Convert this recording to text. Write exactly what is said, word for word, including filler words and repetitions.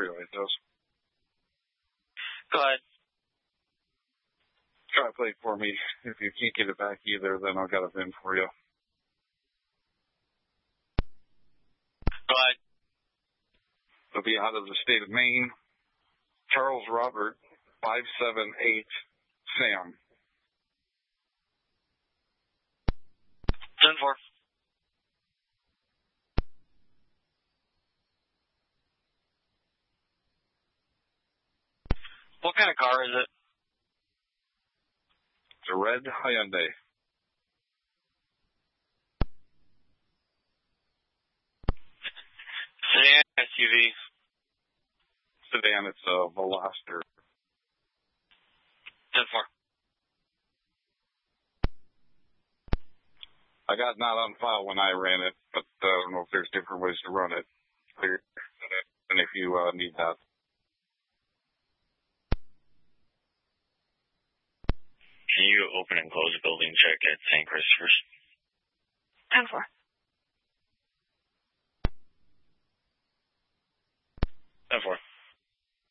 three-way does. Go ahead. Try to play for me. If you can't get it back either, then I'll get it in for you. Go ahead. It'll be out of the state of Maine. Charles Robert, five seven eight, Sam. ten four. What kind of car is it? It's a red Hyundai. Sedan, S U V. Sedan, it's a Veloster. ten four. I got not on file when I ran it, but uh, I don't know if there's different ways to run it. And if you uh, need that. Can you open and close a building check at Saint Christopher's? ten four. ten four.